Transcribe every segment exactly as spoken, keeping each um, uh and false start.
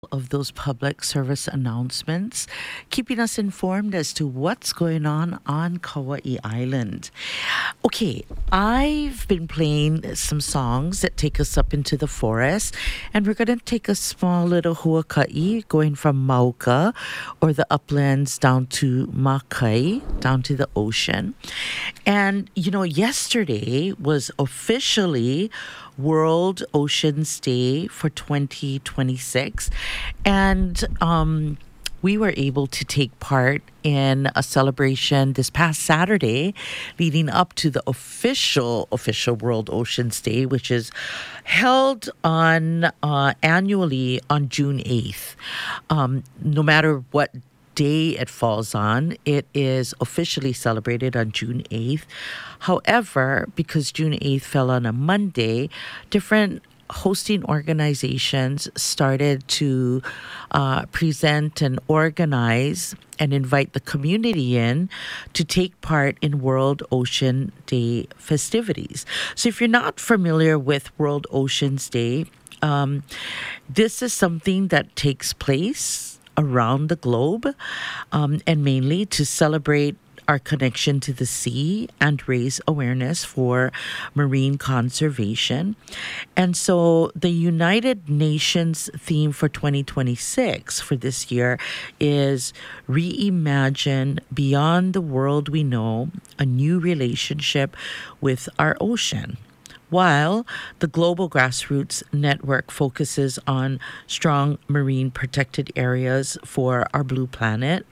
of those public service announcements, keeping us informed as to what's going on on Kauai Island. Okay, I've been playing some songs that take us up into the forest, and we're going to take a small little huaka'i going from Mauka or the uplands down to Makai, down to the ocean. And, you know, yesterday was officially World Oceans Day for twenty twenty-six. And um, we were able to take part in a celebration this past Saturday leading up to the official, official World Oceans Day, which is held on uh, annually on June eighth. Um, no matter what day it falls on, it is officially celebrated on June eighth. However, because June eighth fell on a Monday, different hosting organizations started to uh, present and organize and invite the community in to take part in World Ocean Day festivities. So if you're not familiar with World Oceans Day, um, this is something that takes place around the globe, um, and mainly to celebrate our connection to the sea and raise awareness for marine conservation. And so the United Nations theme for twenty twenty-six for this year is Reimagine Beyond the World We Know, a new relationship with our ocean, while the Global Grassroots Network focuses on strong marine protected areas for our blue planet.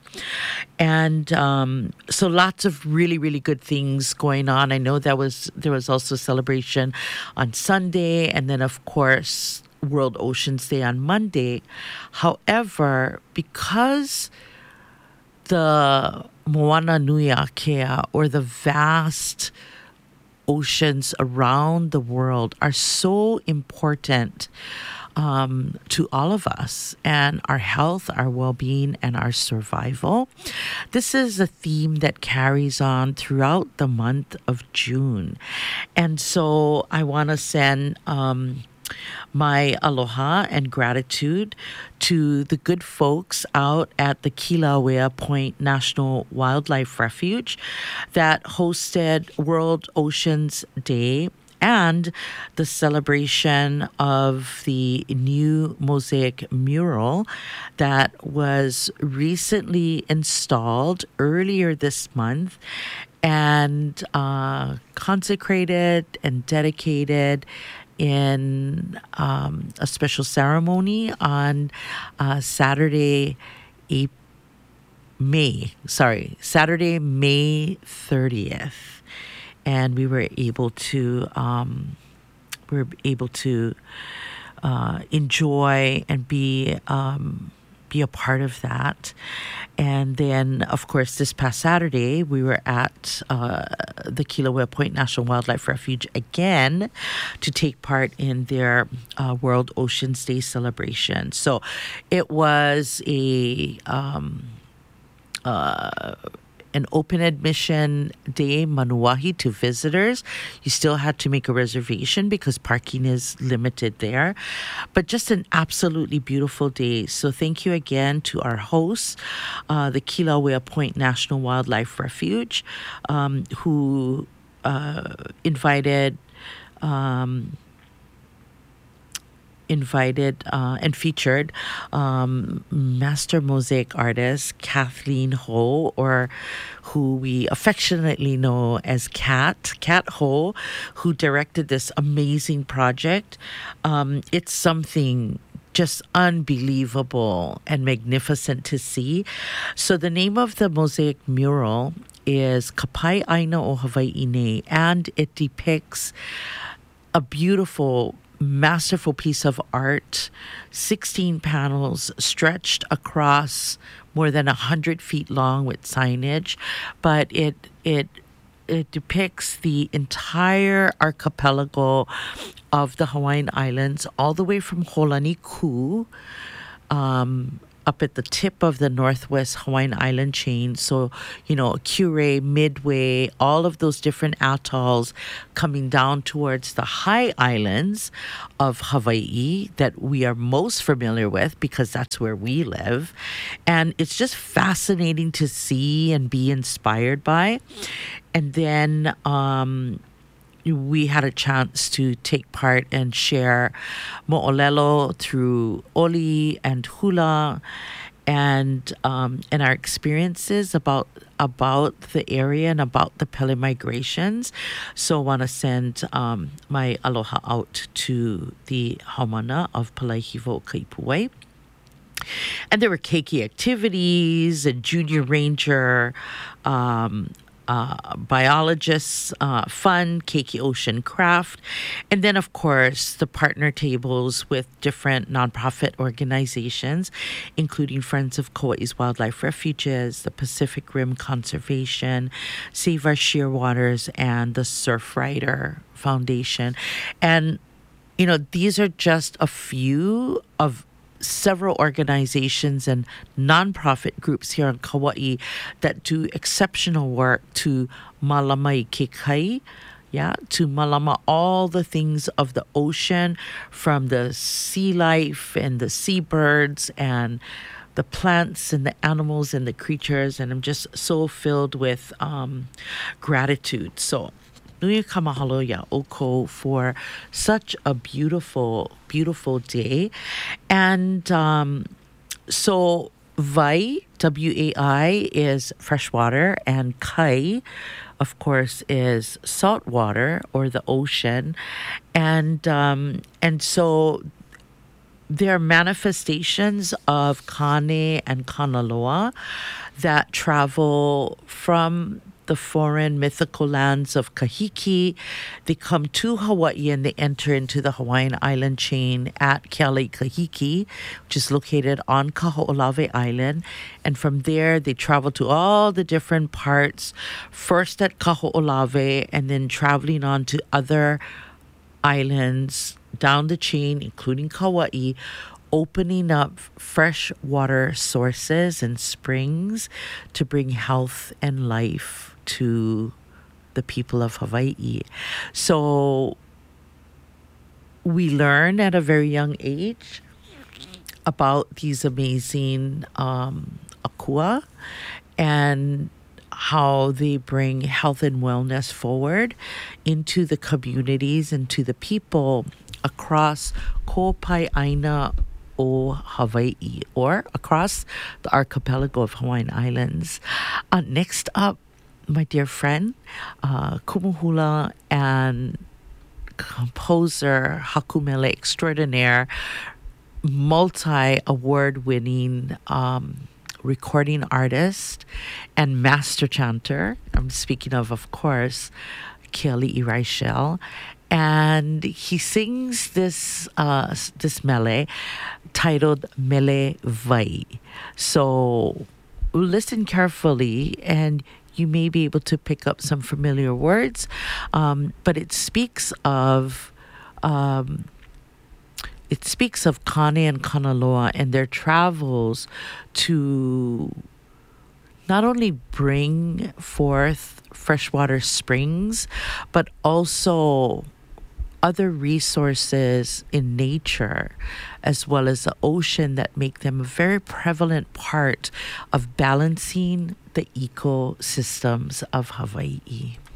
And um, so lots of really, really good things going on. I know that was there was also a celebration on Sunday, and then, of course, World Oceans Day on Monday. However, because the Moana Nui Akea, or the vast oceans around the world, are so important um, to all of us and our health, our well-being, and our survival. This is a theme that carries on throughout the month of June. And so I want to send um, my aloha and gratitude to the good folks out at the Kilauea Point National Wildlife Refuge that hosted World Oceans Day and the celebration of the new mosaic mural that was recently installed earlier this month and uh, consecrated and dedicated in um, a special ceremony on uh, Saturday, April, May, sorry, Saturday, May thirtieth. And we were able to, um, we were able to uh, enjoy and be um, be a part of that. And then, of course, this past Saturday, we were at uh, the Kilauea Point National Wildlife Refuge again to take part in their uh, World Oceans Day celebration. So it was a um, uh, an open admission day, manuahi, to visitors. You still had to make a reservation because parking is limited there. But just an absolutely beautiful day. So thank you again to our hosts, uh, the Kilauea Point National Wildlife Refuge, um, who uh, invited um, invited uh, and featured um, master mosaic artist Kathleen Ho, or who we affectionately know as Kat, Kat Ho, who directed this amazing project. Um, it's something just unbelievable and magnificent to see. So the name of the mosaic mural is Kapai Aina o Hawaii Nei, and it depicts a beautiful, masterful piece of art, sixteen panels stretched across more than one hundred feet long with signage, but it it it depicts the entire archipelago of the Hawaiian Islands, all the way from Holaniku um, up at the tip of the Northwest Hawaiian Island chain. So, you know, Kure, Midway, all of those different atolls coming down towards the high islands of Hawaii that we are most familiar with because that's where we live. And it's just fascinating to see and be inspired by. And then um, we had a chance to take part and share mo'olelo through oli and hula and um, and our experiences about about the area and about the Pele migrations. So I want to send um, my aloha out to the haumana of Palaihivo Kaipuai. And there were keiki activities and junior ranger um, uh, biologists, uh, fun, keiki ocean craft. And then, of course, the partner tables with different nonprofit organizations, including Friends of Kauai's Wildlife Refuges, the Pacific Rim Conservation, Save Our Shearwaters, and the Surfrider Foundation. And, you know, these are just a few of several organizations and nonprofit groups here on Kauai that do exceptional work to malama i ke kai, yeah, to malama all the things of the ocean, from the sea life and the seabirds and the plants and the animals and the creatures. And I'm just so filled with um, gratitude. So nui ka mahalo ya oko for such a beautiful, beautiful day. And um, so Vai, W A I, is freshwater, and Kai, of course, is salt water or the ocean. And um, and so there are manifestations of Kane and Kanaloa that travel from the foreign mythical lands of Kahiki. They come to Hawaii and they enter into the Hawaiian island chain at Kealei Kahiki, which is located on Kaho'olawe Island. And from there, they travel to all the different parts, first at Kaho'olawe and then traveling on to other islands down the chain, including Kauai, opening up fresh water sources and springs to bring health and life to the people of Hawaii. So we learn at a very young age about these amazing um, akua and how they bring health and wellness forward into the communities and to the people across Ko Pai Aina o Hawaii, or across the archipelago of Hawaiian Islands. Uh, next up, my dear friend, uh, kumuhula and composer, hakumele extraordinaire, multi-award-winning um, recording artist and master chanter. I'm speaking of, of course, Keali'i Raichel. And he sings this uh, this mele titled Mele Vai. So listen carefully and you may be able to pick up some familiar words, um, but it speaks of um, it speaks of Kane and Kanaloa and their travels to not only bring forth freshwater springs, but also other resources in nature, as well as the ocean, that make them a very prevalent part of balancing the ecosystems of Hawaii.